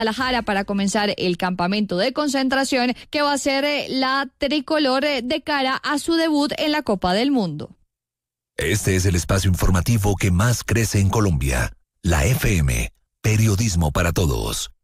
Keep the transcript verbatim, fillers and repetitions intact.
Guadalajara para comenzar el campamento de concentración que va a ser la tricolor de cara a su debut en la Copa del Mundo. Este es el espacio informativo que más crece en Colombia. La F M, periodismo para todos.